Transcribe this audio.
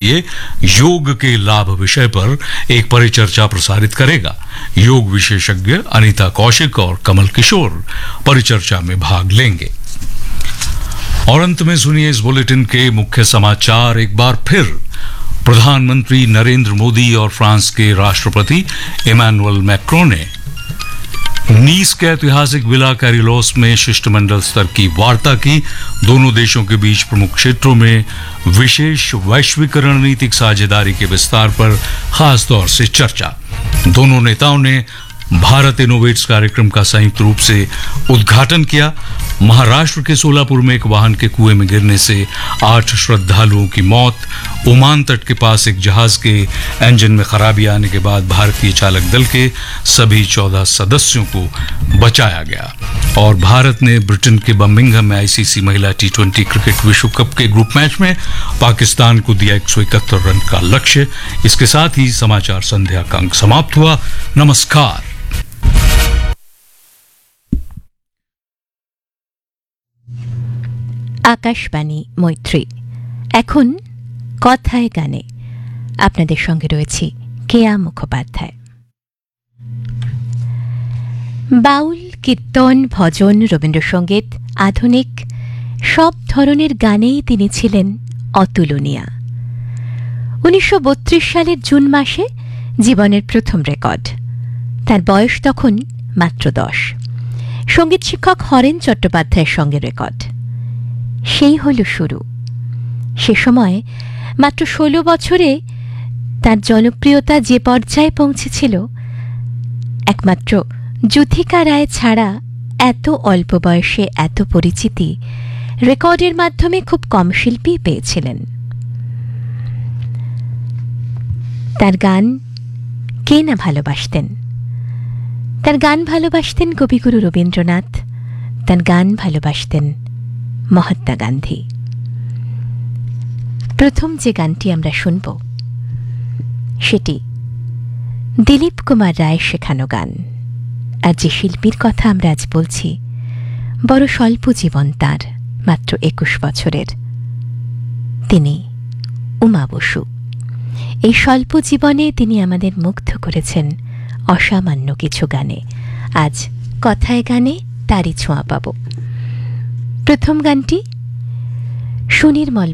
लिए योग के लाभ विषय पर एक परिचर्चा प्रसारित करेगा। योग विशेषज्ञ अनीता कौशिक और कमल किशोर परिचर्चा में भाग लेंगे। और अंत में सुनिए इस बुलेटिन के मुख्य समाचार एक बार फिर। प्रधानमंत्री नरेंद्र मोदी और फ्रांस के राष्ट्रपति इमैनुअल मैक्रों ने नीस के ऐतिहासिक विला कैरिलोस में शिष्टमंडल स्तर की वार्ता की। दोनों देशों के बीच प्रमुख क्षेत्रों में विशेष वैश्विक रणनीतिक साझेदारी के विस्तार पर खास तौर से चर्चा। दोनों नेताओं ने भारत इनोवेट्स कार्यक्रम का संयुक्त रूप से उद्घाटन किया। महाराष्ट्र के सोलापुर में एक वाहन के कुएं में गिरने से 8 श्रद्धालुओं की मौत। ओमान तट के पास एक जहाज के इंजन में खराबी आने के बाद भारतीय चालक दल के सभी 14 सदस्यों को बचाया गया। और भारत ने ब्रिटेन के बर्मिंघम में आईसीसी महिला टी20 क्रिकेट विश्व कप के ग्रुप मैच में पाकिस्तान को दिया 171 रन का लक्ष्य। इसके साथ ही समाचार संध्या का अंक समाप्त हुआ। नमस्कार। আকাশবাণী মৈত্রী। এখন কথায় গানে আপনাদের সঙ্গে রয়েছি কেয়া মুখোপাধ্যায়। বাউল, কীর্তন, ভজন, রবীন্দ্রসঙ্গীত, আধুনিক সব ধরনের গানেই তিনি ছিলেন অতুলনীয়া। 1932 সালের জুন মাসে জীবনের প্রথম রেকর্ড। তার বয়স তখন মাত্র 10। সঙ্গীত শিক্ষক হরেন চট্টোপাধ্যায়ের সঙ্গে রেকর্ড। সেই হল শুরু। সে সময় মাত্র 16 বছরে তার জনপ্রিয়তা যে পর্যায়ে পৌঁছেছিল, একমাত্র যুথিকা রায় ছাড়া এত অল্প বয়সে এত পরিচিতি রেকর্ডের মাধ্যমে খুব কম শিল্পী পেয়েছিলেন। তার গান কে না ভালোবাসতেন। তার গান ভালোবাসতেন কবিগুরু রবীন্দ্রনাথ, তার গান ভালোবাসতেন মহাত্মা গান্ধী। প্রথম যে গানটি আমরা শুনব সেটি দিলীপ কুমার রায়ের শেখানো গান। আর যে শিল্পীর কথা আমরা আজ বলছি, বড় স্বল্প জীবন তার, মাত্র 21 বছরের, তিনি উমা বসু। এই স্বল্প জীবনে তিনি আমাদের মুগ্ধ করেছেন অসামান্য কিছু গানে। আজ কথায় গানে তারই ছোঁয়া পাব। প্রথম গানটি সুনির্মল